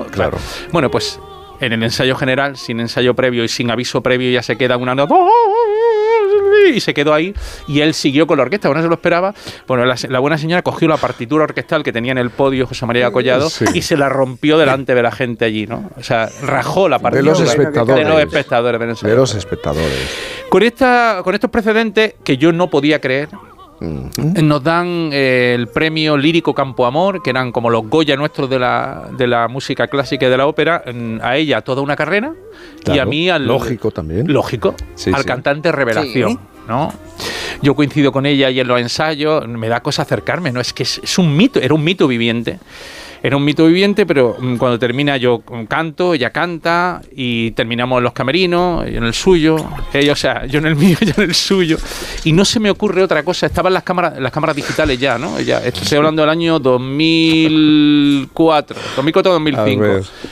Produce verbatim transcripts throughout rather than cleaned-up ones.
¿no? Claro. Bueno, pues en el ensayo general, sin ensayo previo y sin aviso previo, ya se queda una nota y se quedó ahí, y él siguió con la orquesta, bueno, se lo esperaba. Bueno, la, la buena señora cogió la partitura orquestal que tenía en el podio José María Collado, sí, y se la rompió delante de la gente allí, ¿no? O sea, rajó la partitura de los espectadores, de los espectadores, del ensayo. De los espectadores. Con, esta, con estos precedentes que yo no podía creer, uh-huh, nos dan eh, el premio Lírico Campo Amor, que eran como los Goya nuestros de la, de la música clásica y de la ópera, a ella toda una carrera, claro, y a mí al... Lógico también. Lógico, sí, al sí. cantante revelación, sí, ¿no? Yo coincido con ella y en los ensayos, me da cosa acercarme, ¿no? Es que es, es un mito, era un mito viviente. Era un mito viviente, pero cuando termina yo canto, ella canta y terminamos en los camerinos, y en el suyo, ella, o sea, yo en el mío, ella en el suyo, y no se me ocurre otra cosa. Estaban las cámaras, las cámaras digitales ya, ¿no? Ya, estoy hablando del año dos mil cuatro, dos mil cuatro dos mil cinco.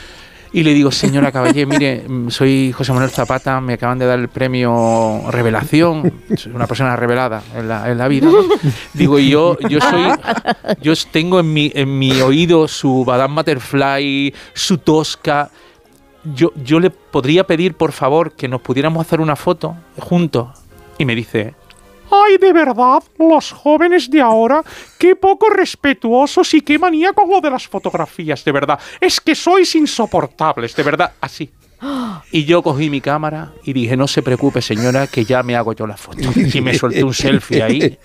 Y le digo, señora Caballé, mire, soy José Manuel Zapata, me acaban de dar el premio Revelación, soy una persona revelada en la, en la vida, ¿no? Digo, y yo, yo soy, yo tengo en mi, en mi oído su Madame Butterfly, su Tosca. Yo, yo le podría pedir, por favor, que nos pudiéramos hacer una foto juntos. Y me dice... ¡Ay, de verdad! Los jóvenes de ahora, qué poco respetuosos y qué manía con lo de las fotografías, de verdad. Es que sois insoportables, de verdad, así. Y yo cogí mi cámara y dije, no se preocupe, señora, que ya me hago yo la foto. Y me solté un selfie ahí.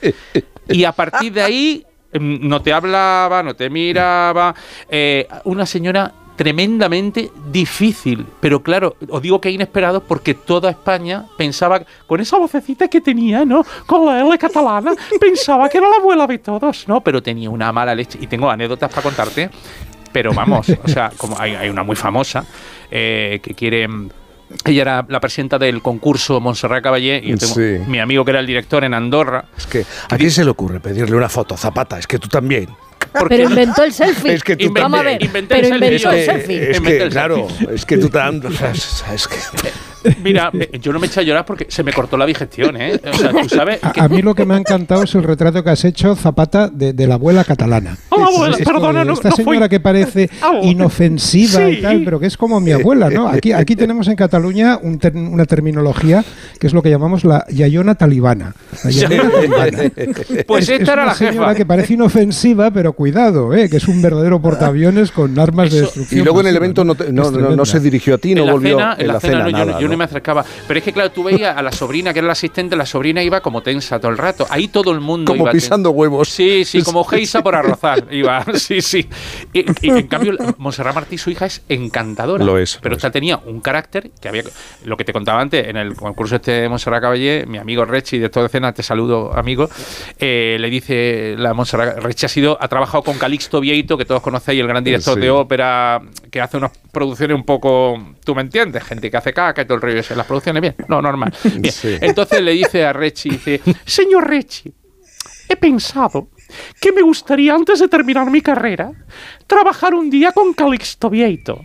Y a partir de ahí, no te hablaba, no te miraba. Eh, una señora... tremendamente difícil, pero claro, os digo que inesperado porque toda España pensaba, con esa vocecita que tenía, ¿no? Con la L catalana, pensaba que era la abuela de todos, ¿no? Pero tenía una mala leche, y tengo anécdotas para contarte, pero vamos, o sea, como hay, hay una muy famosa, eh, que quiere... Ella era la presidenta del concurso Montserrat Caballé, y yo tengo sí. mi amigo que era el director en Andorra. Es que, ¿a quién se le ocurre pedirle una foto a Zapata? Es que tú también. Pero inventó el selfie. Es que tú inventé, Vamos a ver, inventé pero el inventó el selfie. Es que, claro, es que tú tanto... Es que... Mira, yo no me eché a llorar porque se me cortó la digestión, ¿eh? O sea, tú sabes... A, a mí lo que me ha encantado es el retrato que has hecho, Zapata, de, de la abuela catalana. Oh, abuela, es, es perdona, no, esta no señora fue... que parece inofensiva sí. y tal, pero que es como mi abuela, ¿no? Aquí, aquí tenemos en Cataluña un ter, una terminología que es lo que llamamos la yayona talibana. La yayona talibana. Pues es, esta es era la jefa. Es una señora que parece inofensiva, pero cuidado, ¿eh? Que es un verdadero portaaviones con armas Eso. de destrucción. Y luego en el evento no, te, no, no, no se dirigió a ti, no en volvió cena, en, en la, la cena. cena no, nada, yo, ¿no? yo no me acercaba. Pero es que, claro, tú veías a la sobrina, que era la asistente, la sobrina iba como tensa todo el rato. Ahí todo el mundo como iba... Como pisando ten... huevos. Sí, sí, como Geisa por arrozar. Iba, sí, sí. Y, y en cambio, Montserrat Martí, su hija, es encantadora. Lo es. Pero lo esta es. tenía un carácter que había... Lo que te contaba antes, en el concurso este de Montserrat Caballé, mi amigo Rechi, de toda escena, te saludo, amigo, eh, le dice la Montserrat... Rechi ha sido, ha trabajado con Calixto Vieito, que todos conocéis, el gran director sí. de ópera, que hace unas producciones un poco... ¿Tú me entiendes? Gente que hace caca y todo el rollo ese. Las producciones, bien. No, normal. Bien. Sí. Entonces le dice a Rechi, dice, señor Rechi, he pensado que me gustaría, antes de terminar mi carrera, trabajar un día con Calixto Vieito.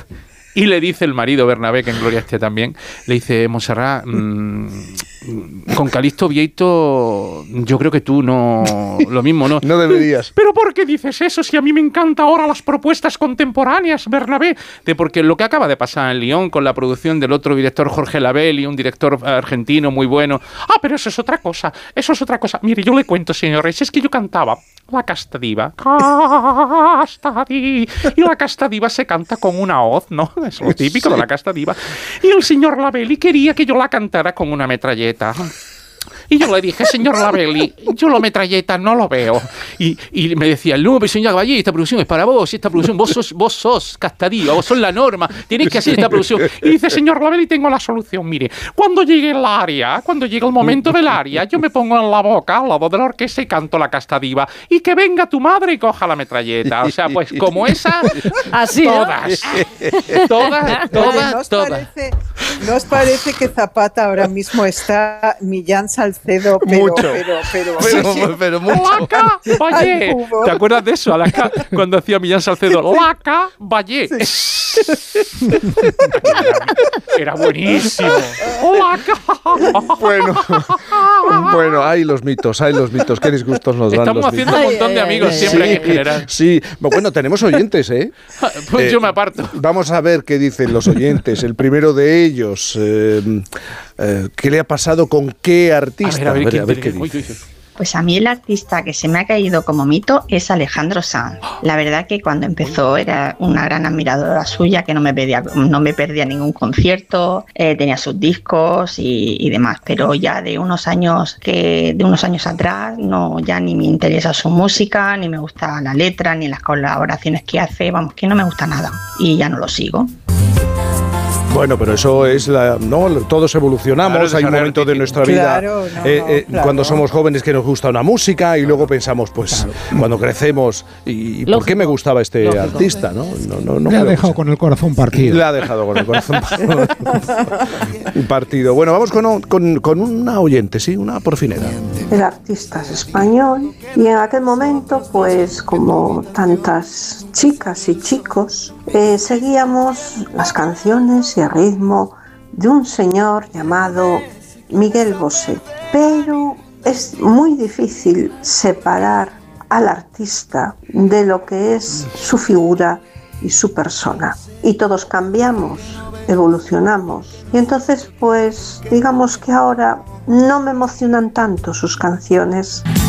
Y le dice el marido, Bernabé, que en gloria esté también, le dice, Montserrat, mmm, con Calixto Vieito yo creo que tú no... Lo mismo, ¿no? No deberías. ¿Pero por qué dices eso si a mí me encantan ahora las propuestas contemporáneas, Bernabé? De porque lo que acaba de pasar en Lyon con la producción del otro director, Jorge Labelli, un director argentino muy bueno. Ah, pero eso es otra cosa, eso es otra cosa. Mire, yo le cuento, señor Reyes, es que yo cantaba la Casta Diva. Casta Diva. Y la Casta Diva se canta con una hoz, ¿no? Es lo típico sí. de la Casta Diva. Y el señor Labelli quería que yo la cantara con una metralleta. Y yo le dije, señor Labelli, yo la metralleta no lo veo. Y, y me decía, no, pero señor Caballé, esta producción es para vos, esta producción, vos sos, vos sos Casta Diva, vos sos la norma, tienes que hacer esta producción. Y dice, señor Labelli, tengo la solución, mire, cuando llegue el aria, cuando llegue el momento del aria, yo me pongo en la boca al lado de la orquesta y canto la Casta Diva. Y que venga tu madre y coja la metralleta. O sea, pues como esa, así, todas, ¿no? todas, todas, ¿Nos todas. parece, ¿No os parece que Zapata ahora mismo está Millán Salcedo? Pero, Mucho. Pero, pero, Pero, sí. pero mucho. ¡Laca! ¡Vallé! Al cubo. ¿Te acuerdas de eso? Alaska, cuando hacía Millán Salcedo. ¡Laca! ¡Vallé! Era buenísimo. ¡Laca! Bueno, bueno, hay los mitos, hay los mitos. Qué disgustos nos dan Estamos los haciendo mitos. un montón de amigos siempre aquí en general. Sí, bueno, tenemos oyentes, ¿eh? Pues Eh, yo me aparto. Vamos a ver qué dicen los oyentes. El primero de ellos, eh, eh, ¿qué le ha pasado con qué artista? A ver, a ver, a ¿quién ver qué tiene? Uy, dice. uy, uy. Pues a mí el artista que se me ha caído como mito es Alejandro Sanz. La verdad que cuando empezó era una gran admiradora suya, que no me perdía, no me perdía ningún concierto, eh, tenía sus discos y, y demás. Pero ya de unos años que de unos años atrás no ya ni me interesa su música, ni me gusta la letra, ni las colaboraciones que hace. Vamos, que no me gusta nada y ya no lo sigo. Bueno, pero eso es la, no, todos evolucionamos, Claro, es hay un desarrollo momento de nuestra vida Claro, no, eh, eh, claro. cuando somos jóvenes que nos gusta una música y luego pensamos, pues cuando crecemos, ¿y, y por qué me gustaba este Lógico. artista? ¿no? No, no, no Le ha creo que dejado sea. con el corazón partido. Le ha dejado con el corazón partido. Bueno, vamos con, con, con una oyente, sí, una porfinera. El artista es español y en aquel momento, pues como tantas chicas y chicos, eh, seguíamos las canciones y el ritmo de un señor llamado Miguel Bosé. Pero es muy difícil separar al artista de lo que es su figura y su persona. Y todos cambiamos, evolucionamos. Y entonces, pues, digamos que ahora no me emocionan tanto sus canciones.